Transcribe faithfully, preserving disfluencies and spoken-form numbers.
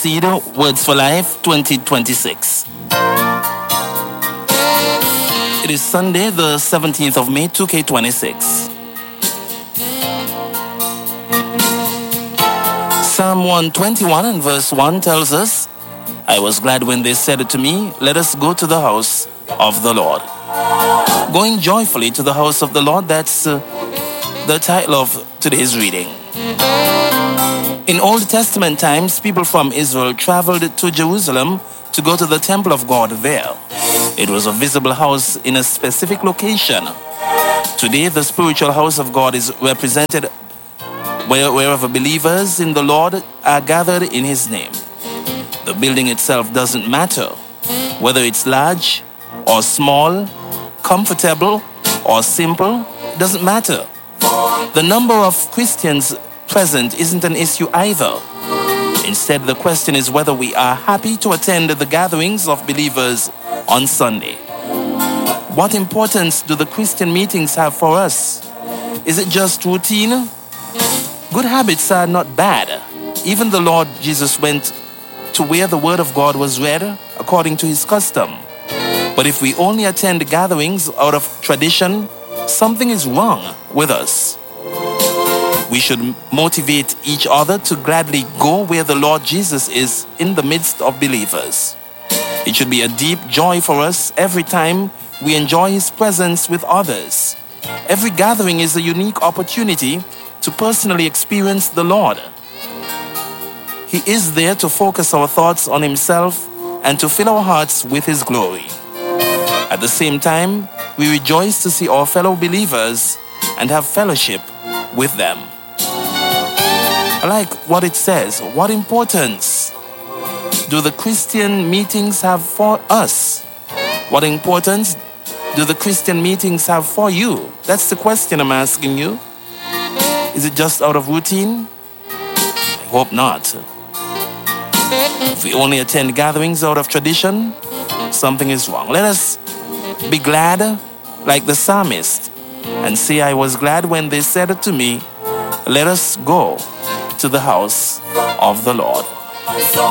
Seed Words for Life twenty twenty-six. It is Sunday, the seventeenth of May, two K twenty-six. Psalm one twenty-one and verse one tells us, I was glad when they said to me, let us go to the house of the Lord. Going joyfully to the house of the Lord, that's uh, the title of today's reading. In Old Testament times, people from Israel traveled to Jerusalem to go to the temple of God there. It was a visible house in a specific location. Today, the spiritual house of God is represented wherever believers in the Lord are gathered in His name. The building itself doesn't matter, whether it's large or small, comfortable or simple, it doesn't matter. The number of Christians present isn't an issue either. Instead, the question is whether we are happy to attend the gatherings of believers on Sunday. What importance do the Christian meetings have for us? Is it just routine? Good habits are not bad. Even the Lord Jesus went to where the Word of God was read according to His custom. But if we only attend gatherings out of tradition, something is wrong with us. We should motivate each other to gladly go where the Lord Jesus is in the midst of believers. It should be a deep joy for us every time we enjoy His presence with others. Every gathering is a unique opportunity to personally experience the Lord. He is there to focus our thoughts on Himself and to fill our hearts with His glory. At the same time, we rejoice to see our fellow believers and have fellowship with them. I like what it says. What importance do the Christian meetings have for us? What importance do the Christian meetings have for you? That's the question I'm asking you. Is it just out of routine? I hope not. If we only attend gatherings out of tradition, something is wrong. Let us be glad like the psalmist and say, I was glad when they said to me, let us go to the house of the Lord.